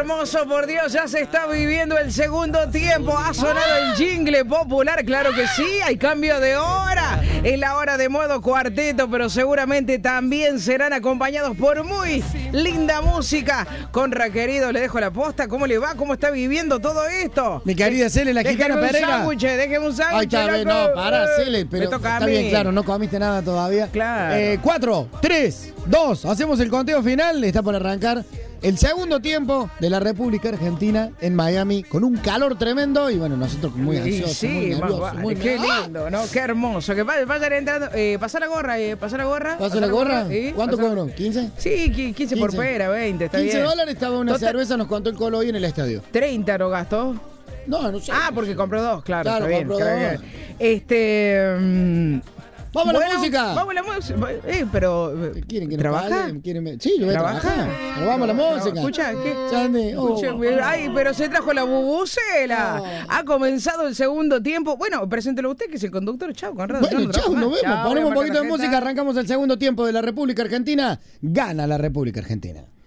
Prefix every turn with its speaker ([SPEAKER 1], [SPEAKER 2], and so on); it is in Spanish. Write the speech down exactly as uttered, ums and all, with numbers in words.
[SPEAKER 1] hermoso, por Dios, ya se está viviendo el segundo tiempo. Ha sonado el jingle popular, claro que sí, hay cambio de hora. Es la hora de modo cuarteto, pero seguramente también serán acompañados por muy linda música. Conra, querido, le dejo la posta. ¿Cómo le va? ¿Cómo está viviendo todo esto?
[SPEAKER 2] Mi querida Cele, la gitana Pereira.
[SPEAKER 1] Déjeme un sándwich, déjeme un sándwich.
[SPEAKER 2] Ay, chaval, no, pará, Cele, pero
[SPEAKER 1] Me toca a
[SPEAKER 2] está
[SPEAKER 1] mí.
[SPEAKER 2] bien, claro, no comiste nada todavía.
[SPEAKER 1] Claro.
[SPEAKER 2] Eh, cuatro, tres, dos, hacemos el conteo final. Está por arrancar el segundo tiempo de la República Argentina en Miami con un calor tremendo y bueno, nosotros muy ansiosos,
[SPEAKER 1] sí,
[SPEAKER 2] muy nerviosos.
[SPEAKER 1] más vale,
[SPEAKER 2] Muy
[SPEAKER 1] qué
[SPEAKER 2] nerviosos.
[SPEAKER 1] lindo, ¿no? Qué hermoso. Que vayan vaya entrando. Eh, pasá la gorra, eh, pasá la gorra.
[SPEAKER 2] ¿Paso la gorra?
[SPEAKER 1] ¿Sí?
[SPEAKER 2] ¿Cuánto
[SPEAKER 1] Pasá-
[SPEAKER 2] cobró? ¿quince?
[SPEAKER 1] Sí, qui- quince por
[SPEAKER 2] quince.
[SPEAKER 1] pera, veinte, está
[SPEAKER 2] quince
[SPEAKER 1] bien.
[SPEAKER 2] dólares estaba una
[SPEAKER 1] Total-
[SPEAKER 2] cerveza, nos contó el Colo hoy en el estadio.
[SPEAKER 1] treinta no gastó.
[SPEAKER 2] No, no sé.
[SPEAKER 1] Ah, porque compró dos, claro.
[SPEAKER 2] Claro,
[SPEAKER 1] está bien,
[SPEAKER 2] compró
[SPEAKER 1] está
[SPEAKER 2] dos.
[SPEAKER 1] bien. Este. mm,
[SPEAKER 2] ¡Vamos a la
[SPEAKER 1] bueno,
[SPEAKER 2] música!
[SPEAKER 1] Vamos a la música. Eh, pero. eh,
[SPEAKER 2] ¿Quieren que nos
[SPEAKER 1] ¿Trabaja?
[SPEAKER 2] paguen? ¿Quieren- Sí, yo voy a
[SPEAKER 1] ¿Trabaja?
[SPEAKER 2] trabajar. Pero vamos a la música.
[SPEAKER 1] Escucha, ¿qué?
[SPEAKER 2] Sandy, oh.
[SPEAKER 1] Escuche, ay, pero se trajo la bubucela.
[SPEAKER 2] No.
[SPEAKER 1] Ha comenzado el segundo tiempo. Bueno, preséntelo usted, que es el conductor. Chau, Conrado.
[SPEAKER 2] Bueno,
[SPEAKER 1] Yo no
[SPEAKER 2] chau,
[SPEAKER 1] trabajo
[SPEAKER 2] nos
[SPEAKER 1] más.
[SPEAKER 2] vemos.
[SPEAKER 1] Chau, voy a
[SPEAKER 2] Ponemos un
[SPEAKER 1] marcar
[SPEAKER 2] poquito de
[SPEAKER 1] tarjeta.
[SPEAKER 2] música, arrancamos el segundo tiempo de la República Argentina. Gana la República Argentina.